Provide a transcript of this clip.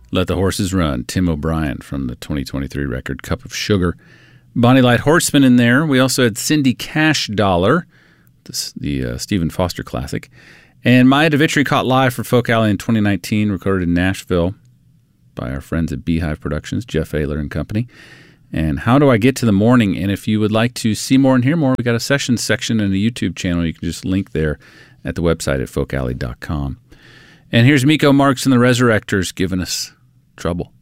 Let the Horses Run, Tim O'Brien from the 2023 record Cup of Sugar. Bonnie Light Horseman in there. We also had Cindy Cash Dollar, the Stephen Foster classic. And Maya DeVitri caught live for Folk Alley in 2019, recorded in Nashville by our friends at Beehive Productions, Jeff Ayler and company. And How Do I Get to the Morning? And if you would like to see more and hear more, we got a sessions section and a YouTube channel. You can just link there at the website at folkalley.com. And here's Miko Marks and the Resurrectors giving us trouble.